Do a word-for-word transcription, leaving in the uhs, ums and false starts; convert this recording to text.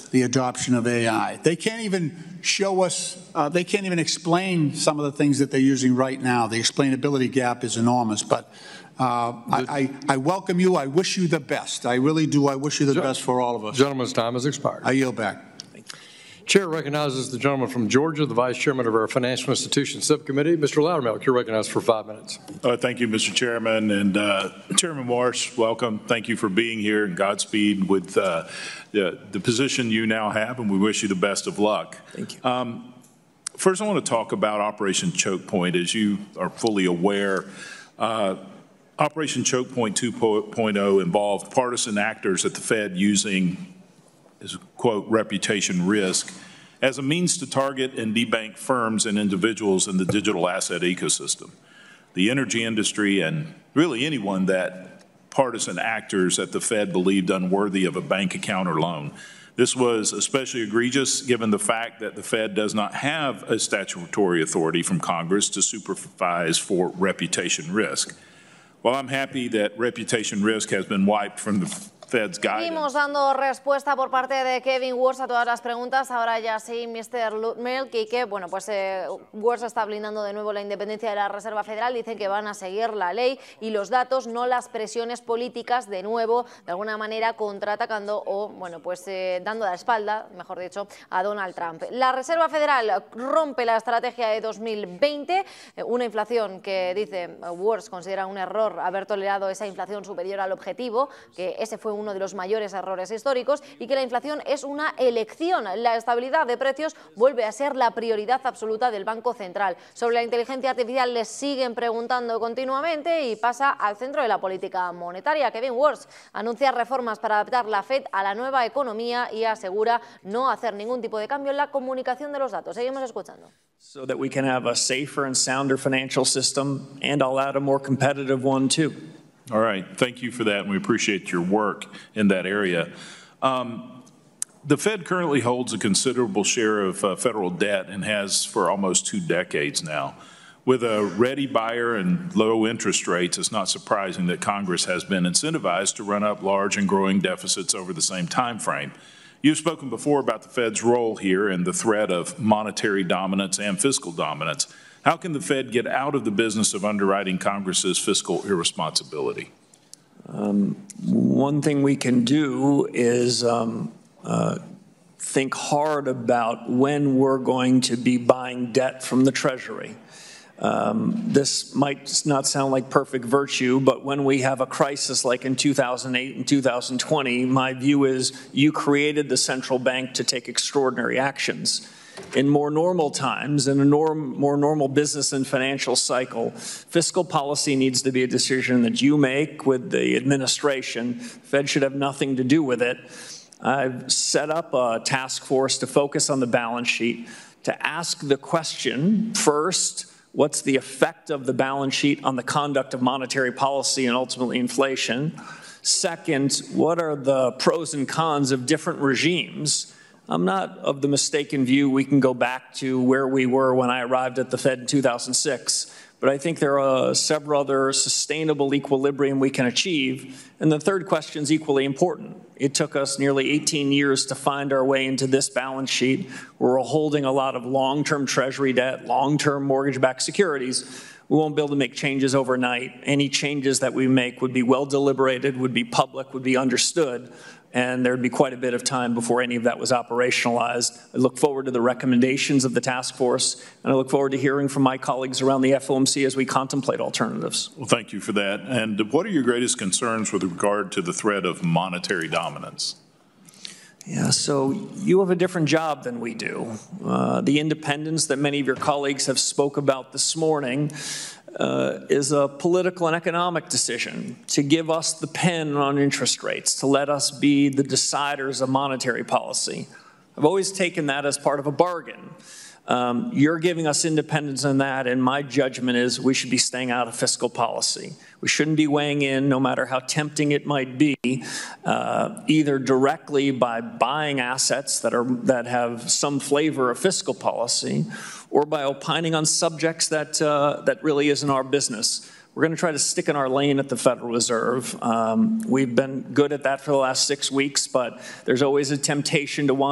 the adoption of A I. They can't even show us, uh, they can't even explain some of the things that they're using right now. The explainability gap is enormous, but uh, I, I, I welcome you. I wish you the best. I really do. I wish you the best for all of us. Gentleman's time has expired. I yield back. Chair recognizes the gentleman from Georgia, the Vice Chairman of our Financial Institutions Subcommittee. Mister Loudermilk, you're recognized for five minutes. Uh, thank you, Mister Chairman. And uh, Chairman Warsh, welcome. Thank you for being here, and Godspeed with uh, the, the position you now have, and we wish you the best of luck. Thank you. Um, first, I want to talk about Operation Choke Point. As you are fully aware, uh, Operation Choke Point two point oh involved partisan actors at the Fed using is, quote, reputation risk as a means to target and debank firms and individuals in the digital asset ecosystem. The energy industry and really anyone that partisan actors at the Fed believed unworthy of a bank account or loan. This was especially egregious given the fact that the Fed does not have a statutory authority from Congress to supervise for reputation risk. While I'm happy that reputation risk has been wiped from the Fed's guidance. Seguimos dando respuesta por parte de Kevin Warsh a todas las preguntas. Ahora ya sí, mister Loudermilk, y que, bueno, pues eh, Warsh está blindando de nuevo la independencia de la Reserva Federal. Dicen que van a seguir la ley y los datos, no las presiones políticas, de nuevo, de alguna manera contraatacando o, bueno, pues eh, dando la espalda, mejor dicho, a Donald Trump. La Reserva Federal rompe la estrategia de dos mil veinte, eh, una inflación que, dice Warsh, considera un error haber tolerado esa inflación superior al objetivo, que ese fue uno de los mayores errores históricos, y que la inflación es una elección. La estabilidad de precios vuelve a ser la prioridad absoluta del Banco Central. Sobre la inteligencia artificial les siguen preguntando continuamente y pasa al centro de la política monetaria. Kevin Warsh anuncia reformas para adaptar la Fed a la nueva economía y asegura no hacer ningún tipo de cambio en la comunicación de los datos. Seguimos escuchando. So that we can have a safer and sounder financial system, and I'll add a more competitive one too. All right, thank you for that, and we appreciate your work in that area. Um, the Fed currently holds a considerable share of uh, federal debt and has for almost two decades now. With a ready buyer and low interest rates, it's not surprising that Congress has been incentivized to run up large and growing deficits over the same time frame. You've spoken before about the Fed's role here and the threat of monetary dominance and fiscal dominance. How can the Fed get out of the business of underwriting Congress's fiscal irresponsibility? Um, one thing we can do is um, uh, think hard about when we're going to be buying debt from the Treasury. Um, this might not sound like perfect virtue, but when we have a crisis like in two thousand eight and two thousand twenty, my view is you created the central bank to take extraordinary actions. In more normal times, in a norm, more normal business and financial cycle, fiscal policy needs to be a decision that you make with the administration. Fed should have nothing to do with it. I've set up a task force to focus on the balance sheet, to ask the question, first, what's the effect of the balance sheet on the conduct of monetary policy and ultimately inflation? Second, what are the pros and cons of different regimes? I'm not of the mistaken view we can go back to where we were when I arrived at the Fed in two thousand six, but I think there are several other sustainable equilibrium we can achieve. And the third question is equally important. It took us nearly eighteen years to find our way into this balance sheet. We're holding a lot of long-term Treasury debt, long-term mortgage-backed securities. We won't be able to make changes overnight. Any changes that we make would be well deliberated, would be public, would be understood, and there'd be quite a bit of time before any of that was operationalized. I look forward to the recommendations of the task force, and I look forward to hearing from my colleagues around the F O M C as we contemplate alternatives. Well, thank you for that. And what are your greatest concerns with regard to the threat of monetary dominance? Yeah, so you have a different job than we do. Uh, the independence that many of your colleagues have spoke about this morning uh, is a political and economic decision to give us the pen on interest rates, to let us be the deciders of monetary policy. I've always taken that as part of a bargain. Um, you're giving us independence in that, and my judgment is we should be staying out of fiscal policy. We shouldn't be weighing in, no matter how tempting it might be, uh, either directly by buying assets that are that have some flavor of fiscal policy, or by opining on subjects that uh, that really isn't our business. We're going to try to stick in our lane at the Federal Reserve. Um, we've been good at that for the last six weeks, but there's always a temptation to want